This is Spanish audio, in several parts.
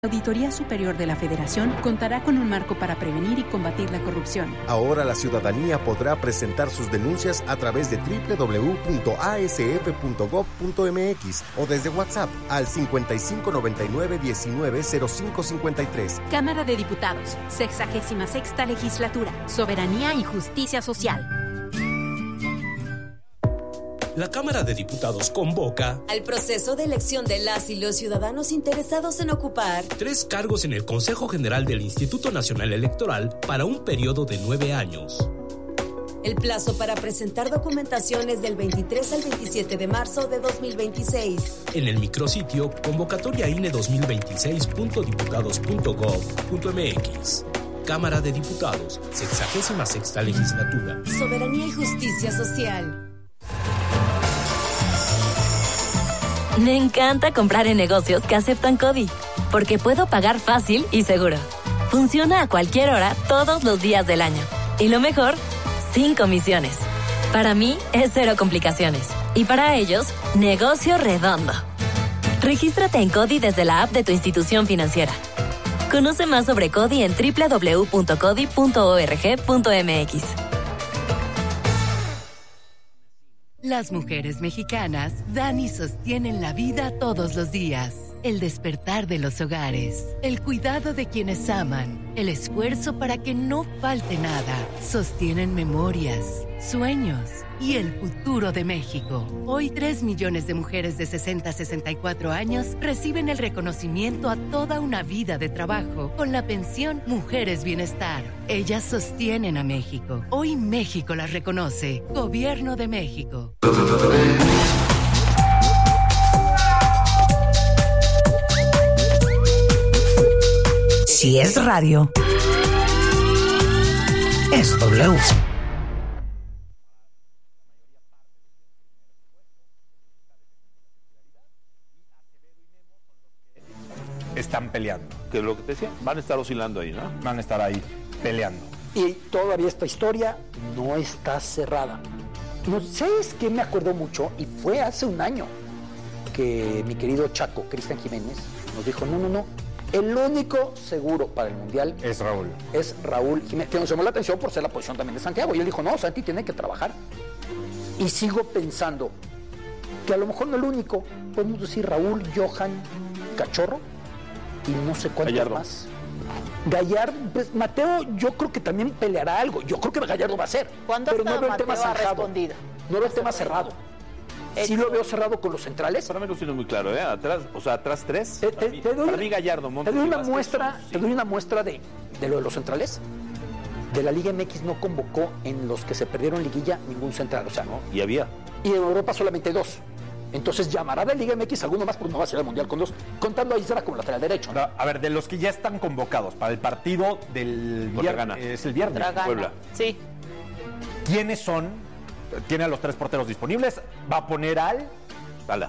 La Auditoría Superior de la Federación contará con un marco para prevenir y combatir la corrupción. Ahora la ciudadanía podrá presentar sus denuncias a través de www.asf.gov.mx o desde WhatsApp al 5599-190553. Cámara de Diputados, 66ª Legislatura, Soberanía y Justicia Social. La Cámara de Diputados convoca al proceso de elección de las y los ciudadanos interesados en ocupar 3 cargos en el Consejo General del Instituto Nacional Electoral para un periodo de 9 años. El plazo para presentar documentación es del 23 al 27 de marzo de 2026. En el micrositio convocatoriaine2026.diputados.gov.mx. Cámara de Diputados, 66ª Legislatura. Soberanía y Justicia Social. Me encanta comprar en negocios que aceptan CODI, porque puedo pagar fácil y seguro. Funciona a cualquier hora, todos los días del año. Y lo mejor, sin comisiones. Para mí, es 0 complicaciones. Y para ellos, negocio redondo. Regístrate en CODI desde la app de tu institución financiera. Conoce más sobre CODI en www.codi.org.mx. Las mujeres mexicanas dan y sostienen la vida todos los días. El despertar de los hogares, el cuidado de quienes aman, el esfuerzo para que no falte nada. Sostienen memorias, sueños y el futuro de México. Hoy 3 millones de mujeres de 60 a 64 años reciben el reconocimiento a toda una vida de trabajo con la pensión Mujeres Bienestar. Ellas sostienen a México. Hoy México las reconoce. Gobierno de México. Si es radio, es W. Están peleando. Que es lo que te decía, van a estar oscilando ahí, ¿no? Van a estar ahí peleando. Y todavía esta historia no está cerrada. No sé, es que me acuerdo mucho, y fue hace un año que mi querido Chaco, Cristian Jiménez, nos dijo, no, el único seguro para el Mundial es Raúl. Es Raúl Jiménez, que nos llamó la atención por ser la posición también de Santiago. Y él dijo, no, Santi tiene que trabajar. Y sigo pensando que a lo mejor no el único, podemos decir Raúl, Johan, Cachorro, y no sé cuántos más. Gallardo, pues Mateo, yo creo que también peleará algo. Yo creo que Gallardo va a ser. ¿Cuándo pero no veo el tema cerrado? No veo el tema cerrado. Sí lo veo cerrado con los centrales. Para mí lo siento muy claro, ¿eh? Atrás 3. Para mí Gallardo, Montes. Te doy una muestra de lo de los centrales. De la Liga MX no convocó en los que se perdieron liguilla ningún central, o sea, ¿no? Y había. Y en Europa solamente 2. Entonces llamará de Liga MX alguno más, porque no va a ser el Mundial con 2, contando a Isra como lateral derecho, ¿no? A ver, de los que ya están convocados para el partido del viernes, es el viernes. Puebla. Sí. ¿Quiénes son? Tiene a los 3 porteros disponibles, va a poner al Tala.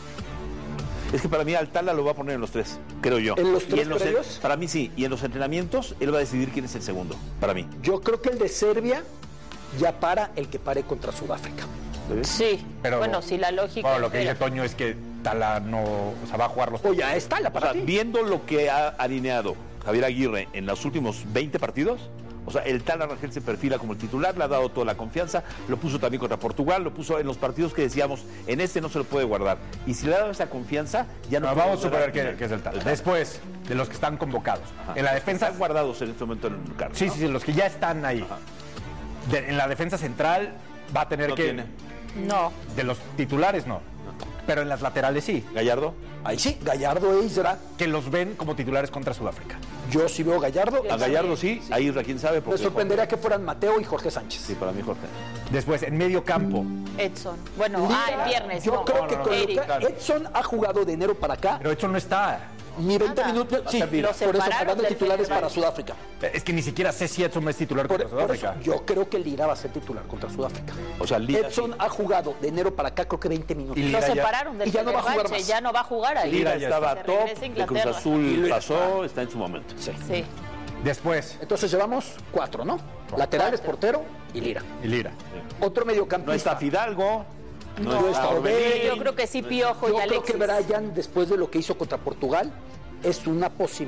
Es que para mí al Tala lo va a poner en los 3, creo yo. ¿En los 3 previos? Para mí sí, y en los entrenamientos él va a decidir quién es el segundo, para mí. Yo creo que el de Serbia ya para el que pare contra Sudáfrica. Sí, pero bueno, si la lógica... Bueno, lo que dice Toño es que Tala no, o sea, va a jugar los... O ya es Tala para ti. Viendo lo que ha alineado Javier Aguirre en los últimos 20 partidos, o sea, el Tala Rangel se perfila como el titular, le ha dado toda la confianza, lo puso también contra Portugal, lo puso en los partidos que decíamos, en este no se lo puede guardar. Y si le ha dado esa confianza, ya no... vamos a suponer que es el Tala. Después, de los que están convocados. En la defensa... Están guardados en este momento en el carro. Sí, ¿no? Sí, los que ya están ahí. En la defensa central va a tener que... Tiene. No. De los titulares no. Pero en las laterales sí. ¿Gallardo? Ahí sí, Gallardo e Isra. Que los ven como titulares contra Sudáfrica. Yo sí veo Gallardo. A Gallardo sí, a Isra quién sabe. Me sorprendería que fueran Mateo y Jorge Sánchez. Sí, para mí Jorge. Después, en medio campo. Edson. Bueno, el viernes. Yo creo que con Edson ha jugado de enero para acá. Pero Edson no está. Ni 20 minutos, sí, por eso hablando de titulares para Sudáfrica. Es que ni siquiera sé si Edson es titular contra Sudáfrica. Yo creo que Lira va a ser titular contra Sudáfrica. O sea, Lira, Edson ha jugado de enero para acá, creo que 20 minutos. Lo separaron del ya no va a jugar más. Ya no va a jugar ahí. Lira estaba top, el Cruz Azul pasó, está en su momento. Sí. Después. Entonces llevamos 4, ¿no? Laterales, portero y Lira. Otro mediocampista. No está Fidalgo. No está Orbelín. Yo creo que sí Piojo y Yo Alexis. creo que Brian, después de lo que hizo contra Portugal, es una posibilidad.